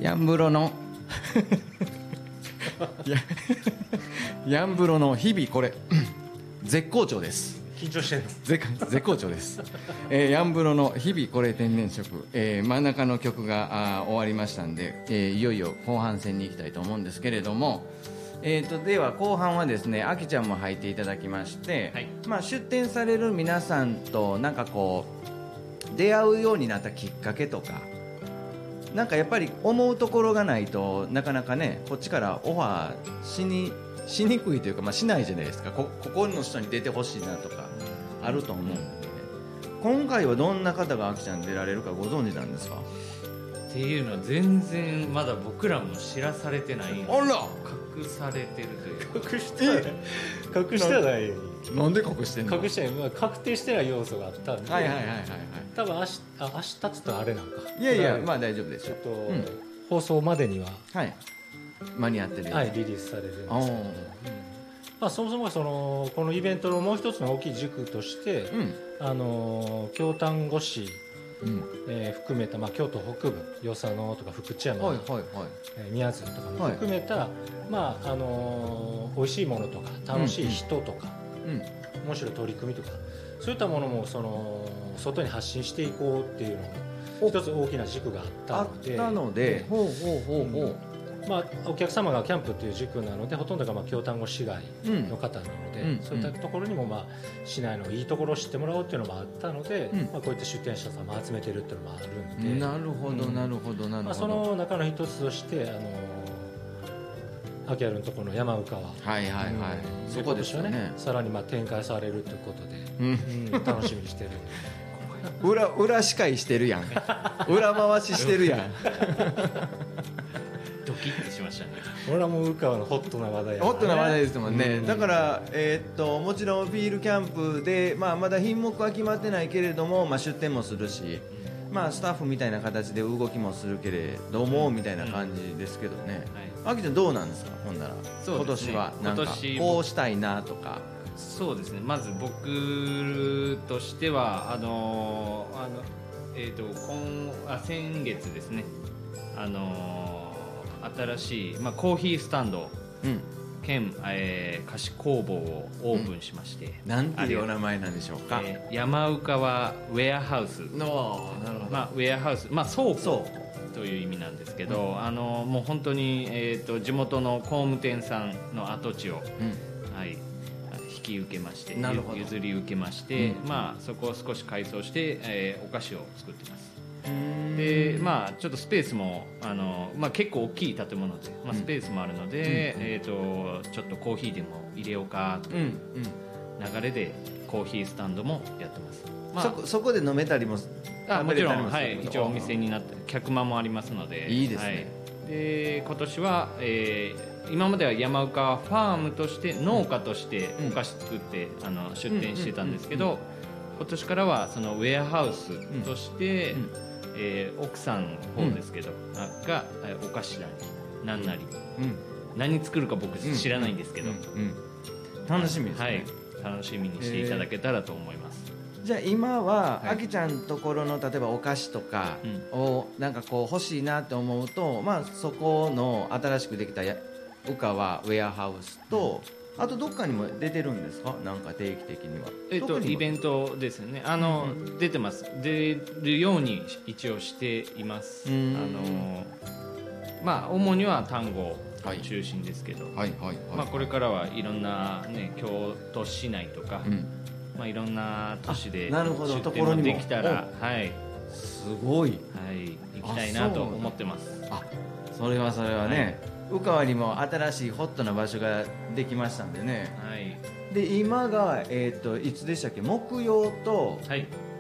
ヤンブロのヤンブロの日々これ絶好調です。 緊張してんの？ 絶好調です。ヤンブロの日々これ天然色、真ん中の曲が終わりましたんで、いよいよ後半戦に行きたいと思うんですけれども、では後半はですね、あきちゃんも入っていただきまして、はい、出展される皆さんとなんかこう出会うようになったきっかけとか、なんかやっぱり思うところがないとなかなかね、こっちからオファーしにくいというか、しないじゃないですか。ここの人に出てほしいなとかあると思うんで、今回はどんな方があきちゃん出られるかご存知なんですか？ っていうのは全然まだ僕らも知らされてないんで。 あら、 隠されてるというか。 隠してはないように。 なんで隠してんの？ 隠してない、確定してない要素があったんで、 はいはいはいはいはい、 多分明日っつったらあれなんか、 いやいや、まあ大丈夫でしょう。 ちょっと、放送までには、 はい、間に合ってる、 はい、リリースされるんですけど、そもそもこのイベントのもう一つの大きい軸として、京丹後市、含めた、京都北部、与謝野とか福知山、宮津とかも含めた、美味しいものとか楽しい人とか、面白い取り組みとか、そういったものも外に発信していこうっていうのも一つ大きな軸があったので、お客様がキャンプっていう軸なので、ほとんどが京丹後市外の方なので、そういったところにも市内のいいところを知ってもらおうっていうのもあったので、こういった出店者さんも集めてるっていうのもあるんで、 なるほどなるほどなるほど。 その中の一つとして秋春のところの山岡は、 そこですよね、 さらに展開されるということで、楽しみにしてる。 裏司会してるやん裏回ししてるやんドキッてしましたね。 俺はもう宇川のホットな話題や、 ホットな話題ですもんね。だから、もちろんフィールキャンプで、まだ品目は決まってないけれども、出店もするし、スタッフみたいな形で動きもするけれども、みたいな感じですけどね。あきちゃんどうなんですか、ほんなら。今年はなんかこうしたいなとか。 そうですね、まず僕としては先月ですね、新しい、コーヒースタンド、兼、菓子工房をオープンしまして、 なんていうお名前なんでしょうか？ 山うかわウェアハウスの、 ウェアハウス、倉庫という意味なんですけど、もう本当に、地元の工務店さんの跡地を、引き受けまして、譲り受けまして、そこを少し改装して、お菓子を作ってます。でちょっとスペースも結構大きい建物で、スペースもあるので、ちょっとコーヒーでも入れようかという流れでコーヒースタンドもやってます。 そこで飲めたりも、 もちろん、一応お店になって客間もありますので。 いいですね。 で今年は、今までは山岡ファームとして農家としてお菓子作って出店してたんですけど、今年からはそのウェアハウスとして、奥さんの方ですけど、がお菓子なり何なり、何作るか僕知らないんですけど、 楽しみですね。 楽しみにしていただけたらと思います。 じゃあ今は、あきちゃんのところの例えばお菓子とかをなんかこう欲しいなって思うと、そこの新しくできた宇川ウェアハウスと、あとどっかにも出てるんですか？なんか定期的には。 イベントですよね。出てます。出るように一応しています。主には単語中心ですけど、これからはいろんな京都市内とか、いろんな都市で出店もできたら、 すごい、 行きたいなと思ってます。 それはね、宇川にも新しいホットな場所ができましたんでね。で今が、いつでしたっけ？木曜と